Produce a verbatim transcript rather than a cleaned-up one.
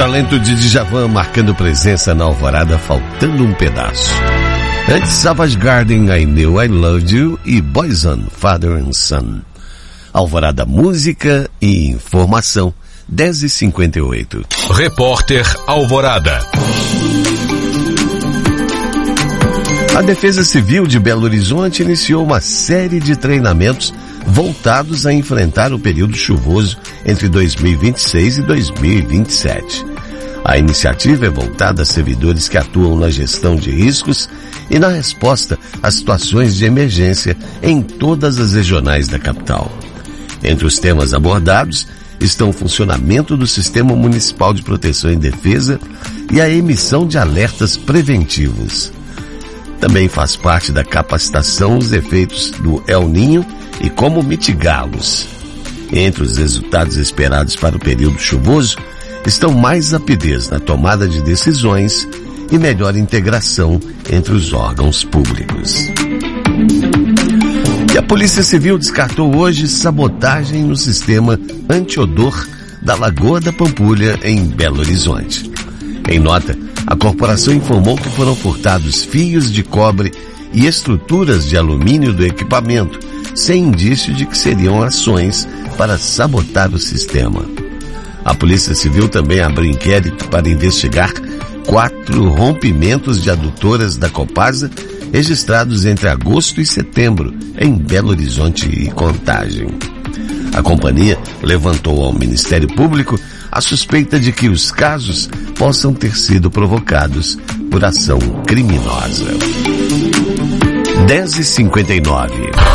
talento de Djavan marcando presença na Alvorada, faltando um pedaço. Antes, Savage Garden, I Knew I Loved You e Boyzone, Father and Son. Alvorada, música e informação, dez e cinquenta e oito. Repórter Alvorada. A Defesa Civil de Belo Horizonte iniciou uma série de treinamentos voltados a enfrentar o período chuvoso entre dois mil e vinte e seis e dois mil e vinte e sete. A iniciativa é voltada a servidores que atuam na gestão de riscos e na resposta a situações de emergência em todas as regionais da capital. Entre os temas abordados estão o funcionamento do Sistema Municipal de Proteção e Defesa e a emissão de alertas preventivos. Também faz parte da capacitação os efeitos do El Niño e como mitigá-los. Entre os resultados esperados para o período chuvoso estão mais rapidez na tomada de decisões e melhor integração entre os órgãos públicos. E a Polícia Civil descartou hoje sabotagem no sistema anti-odor da Lagoa da Pampulha, em Belo Horizonte. Em nota, a corporação informou que foram furtados fios de cobre e estruturas de alumínio do equipamento, sem indício de que seriam ações para sabotar o sistema. A Polícia Civil também abriu inquérito para investigar quatro rompimentos de adutoras da Copasa registrados entre agosto e setembro em Belo Horizonte e Contagem. A companhia levantou ao Ministério Público a suspeita de que os casos possam ter sido provocados por ação criminosa. dez e cinquenta e nove.